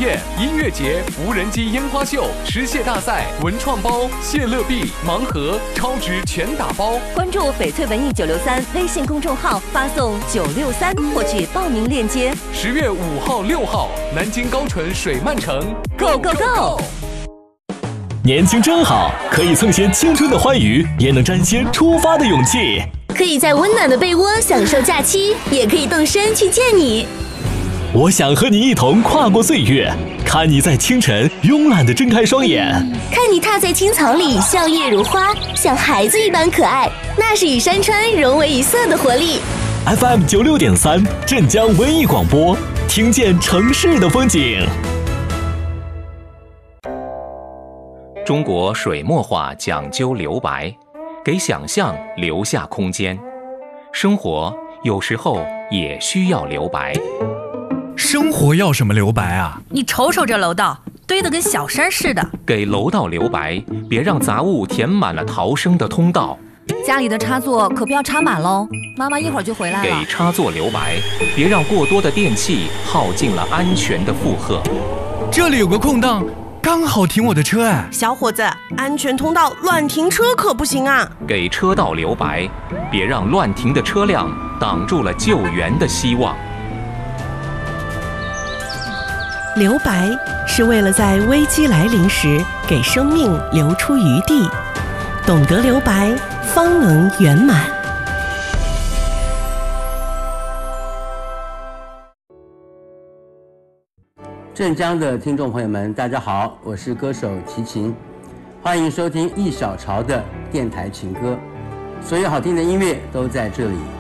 宴、音乐节、无人机烟花秀、吃蟹大赛、文创包、蟹乐币、盲盒、超值全打包。 关注翡翠文艺963微信公众号，发送963获取报名链接。 10月5号、6号，南京高淳水漫城 ，Go Go Go！ 年轻真好，可以蹭些青春的欢愉，也能沾些出发的勇气。 可以在温暖的被窝享受假期，也可以动身去见你。 我想和你一同跨过岁月，看你在清晨慵懒地睁开双眼， 看你踏在青草里笑靥如花，像孩子一般可爱，那是与山川融为一色的活力。 FM 96.3镇江文艺广播，听见城市的风景。 中国水墨画讲究留白，给想象留下空间。生活有时候也需要留白。 生活要什么留白啊？ 你瞅瞅这楼道，堆得跟小山似的。 给楼道留白，别让杂物填满了逃生的通道。 家里的插座可不要插满喽，妈妈一会儿就回来了。 给插座留白，别让过多的电器耗尽了安全的负荷。 这里有个空档，刚好停我的车哎。 小伙子，安全通道乱停车可不行啊！ 给车道留白，别让乱停的车辆挡住了救援的希望。 留白是为了在危机来临时给生命留出余地，懂得留白，方能圆满。 镇江的听众朋友们，大家好，我是歌手齐秦，欢迎收听一小潮的电台情歌，所有好听的音乐都在这里。